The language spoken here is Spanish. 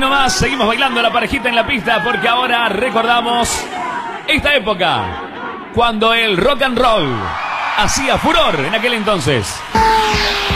nomás, seguimos bailando la parejita en la pista porque ahora recordamos esta época cuando el rock and roll hacía furor en aquel entonces.